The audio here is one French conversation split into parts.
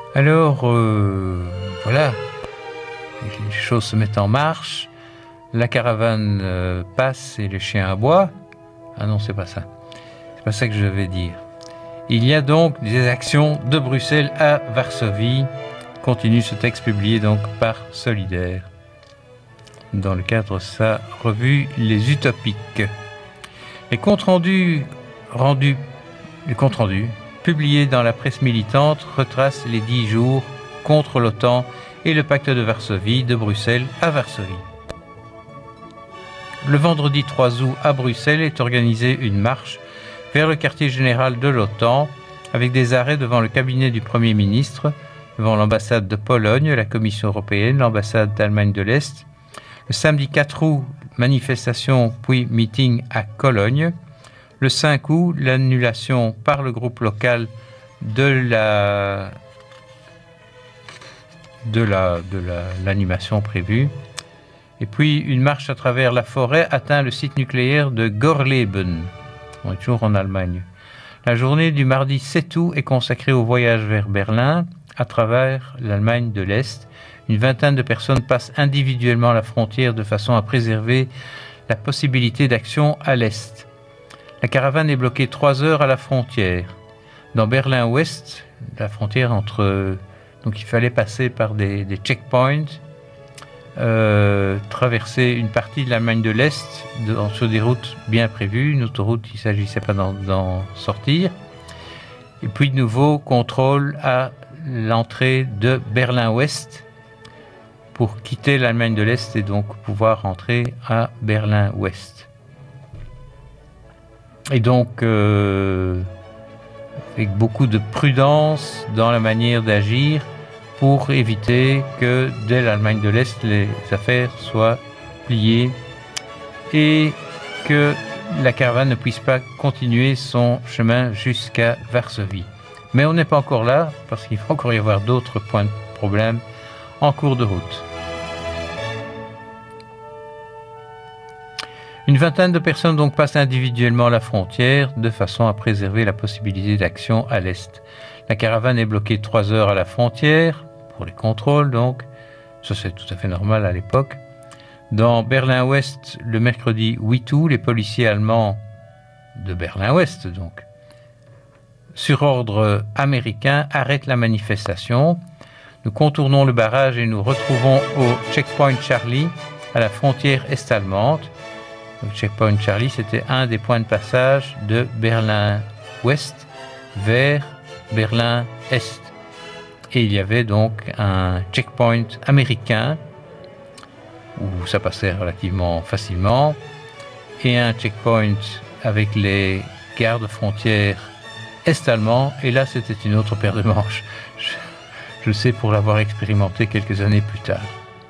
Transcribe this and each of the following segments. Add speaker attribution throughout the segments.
Speaker 1: Alors, voilà, les choses se mettent en marche, la caravane passe et les chiens aboient. Ah non, c'est pas ça. C'est pas ça que je vais dire. Il y a donc des actions de Bruxelles à Varsovie. Continue ce texte publié donc par Solidaire dans le cadre de sa revue Les Utopiques. Les comptes rendus publiés dans la presse militante retracent les 10 jours contre l'OTAN et le pacte de Varsovie de Bruxelles à Varsovie. Le vendredi 3 août à Bruxelles est organisée une marche vers le quartier général de l'OTAN avec des arrêts devant le cabinet du Premier ministre, devant l'ambassade de Pologne, la Commission européenne, l'ambassade d'Allemagne de l'Est. Le samedi 4 août, manifestation puis meeting à Cologne. Le 5 août, l'annulation par le groupe local de l'animation prévue. Et puis, une marche à travers la forêt atteint le site nucléaire de Gorleben. On est toujours en Allemagne. La journée du mardi 7 août est consacrée au voyage vers Berlin à travers l'Allemagne de l'Est. Une vingtaine de personnes passent individuellement la frontière de façon à préserver la possibilité d'action à l'Est. La caravane est bloquée 3 heures à la frontière. Dans Berlin-Ouest, la frontière entre... Donc il fallait passer par des checkpoints, traverser une partie de l'Allemagne de l'Est sur des routes bien prévues. Une autoroute, il ne s'agissait pas d'en sortir. Et puis de nouveau, contrôle à l'entrée de Berlin-Ouest pour quitter l'Allemagne de l'Est et donc pouvoir rentrer à Berlin-Ouest. Et donc, avec beaucoup de prudence dans la manière d'agir pour éviter que dès l'Allemagne de l'Est, les affaires soient pliées et que la caravane ne puisse pas continuer son chemin jusqu'à Varsovie. Mais on n'est pas encore là, parce qu'il va encore y avoir d'autres points de problème en cours de route. Une vingtaine de personnes donc passent individuellement la frontière de façon à préserver la possibilité d'action à l'Est. La caravane est bloquée 3 heures à la frontière, pour les contrôles donc. Ça c'est tout à fait normal à l'époque. Dans Berlin-Ouest, le mercredi 8 août, les policiers allemands de Berlin-Ouest, donc, sur ordre américain, arrêtent la manifestation. Nous contournons le barrage et nous retrouvons au checkpoint Charlie, à la frontière est-allemande. Le checkpoint Charlie, c'était un des points de passage de Berlin-Ouest vers Berlin-Est. Et il y avait donc un checkpoint américain où ça passait relativement facilement, et un checkpoint avec les gardes frontières est-allemands, et là c'était une autre paire de manches. Je le sais pour l'avoir expérimenté quelques années plus tard.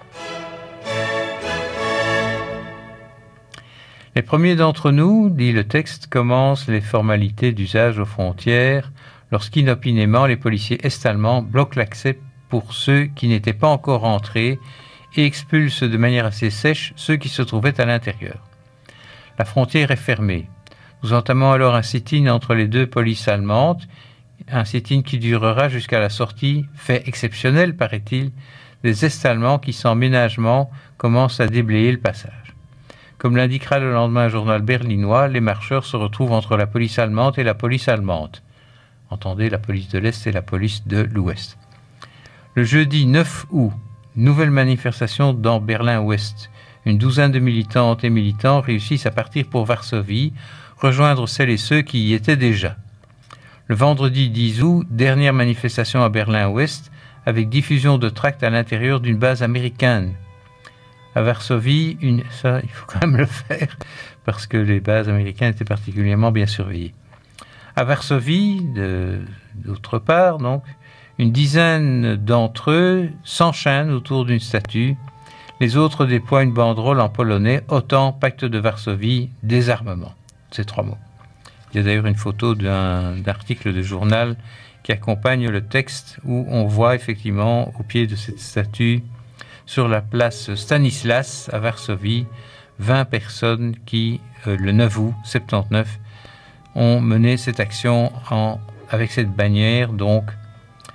Speaker 1: Les premiers d'entre nous, dit le texte, commencent les formalités d'usage aux frontières lorsqu'inopinément les policiers est-allemands bloquent l'accès pour ceux qui n'étaient pas encore entrés et expulsent de manière assez sèche ceux qui se trouvaient à l'intérieur. La frontière est fermée. Nous entamons alors un sit-in entre les deux polices allemandes, un sit-in qui durera jusqu'à la sortie, fait exceptionnel paraît-il, des Est-Allemands qui sans ménagement commencent à déblayer le passage. Comme l'indiquera le lendemain un journal berlinois, les marcheurs se retrouvent entre la police allemande et la police allemande. Entendez, la police de l'Est et la police de l'Ouest. Le jeudi 9 août, nouvelle manifestation dans Berlin-Ouest. Une douzaine de militantes et militants réussissent à partir pour Varsovie, rejoindre celles et ceux qui y étaient déjà. Le vendredi 10 août, dernière manifestation à Berlin-Ouest, avec diffusion de tracts à l'intérieur d'une base américaine. À Varsovie, ça, il faut quand même le faire, parce que les bases américaines étaient particulièrement bien surveillées. À Varsovie, d'autre part, donc, une dizaine d'entre eux s'enchaînent autour d'une statue. Les autres déploient une banderole en polonais « OTAN, pacte de Varsovie, désarmement ». Ces 3 mots. Il y a d'ailleurs une photo d'un article de journal qui accompagne le texte où on voit effectivement au pied de cette statue, sur la place Stanislas à Varsovie, 20 personnes qui, le 9 août 79, ont mené cette action avec cette bannière, donc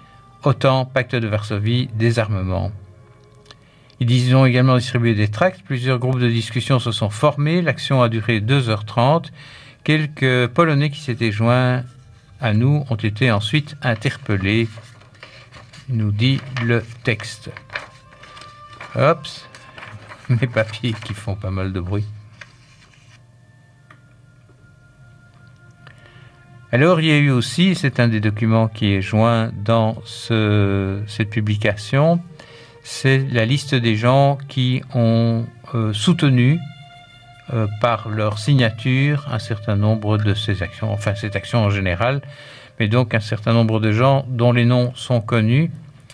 Speaker 1: OTAN, pacte de Varsovie, désarmement. Ils ont également distribué des tracts, plusieurs groupes de discussion se sont formés, l'action a duré 2h30. Quelques Polonais qui s'étaient joints à nous ont été ensuite interpellés, nous dit le texte. Hop, mes papiers qui font pas mal de bruit. Alors, il y a eu aussi, c'est un des documents qui est joint dans cette publication, c'est la liste des gens qui ont soutenu par leur signature un certain nombre de ces actions, enfin cette action en général, mais donc un certain nombre de gens dont les noms sont connus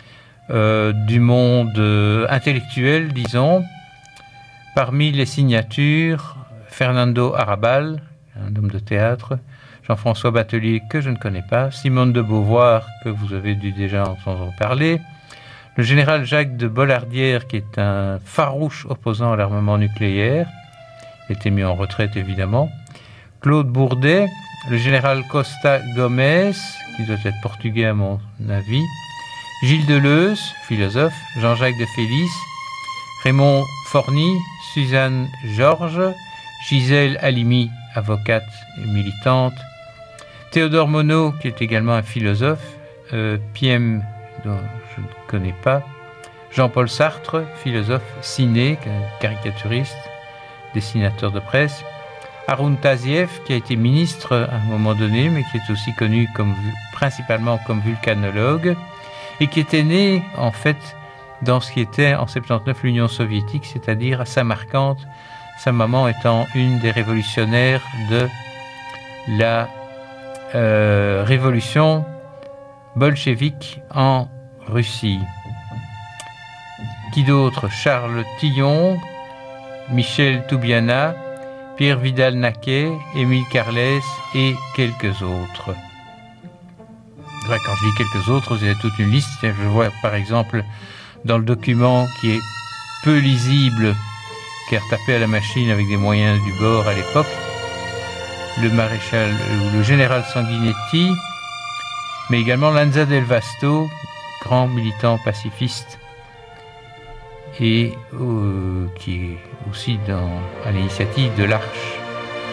Speaker 1: du monde intellectuel, disons. Parmi les signatures, Fernando Arrabal, un homme de théâtre, Jean-François Batelier, que je ne connais pas, Simone de Beauvoir, que vous avez dû déjà entendre parler, le général Jacques de Bollardière, qui est un farouche opposant à l'armement nucléaire, était mis en retraite évidemment, Claude Bourdet, le général Costa Gomes, qui doit être portugais à mon avis, Gilles Deleuze, philosophe, Jean-Jacques de Félis, Raymond Forny, Suzanne Georges, Gisèle Halimi, avocate et militante, Théodore Monod, qui est également un philosophe, Piem, dont je ne connais pas, Jean-Paul Sartre, philosophe, ciné, caricaturiste, dessinateur de presse, Haroun Taziev, qui a été ministre à un moment donné, mais qui est aussi connu principalement comme vulcanologue, et qui était né, en fait, dans ce qui était en 79 l'Union soviétique, c'est-à-dire à Samarcande, sa maman étant une des révolutionnaires de la révolution bolchevique en Russie. Qui d'autre? Charles Tillon, Michel Toubiana, Pierre Vidal-Naquet, Émile Carlès et quelques autres. Quand je dis quelques autres, il y a toute une liste. Je vois par exemple dans le document qui est peu lisible, qui est retapé à la machine avec des moyens du bord à l'époque, le maréchal ou le général Sanguinetti, mais également Lanza del Vasto, grand militant pacifiste, et qui est aussi à l'initiative de l'Arche.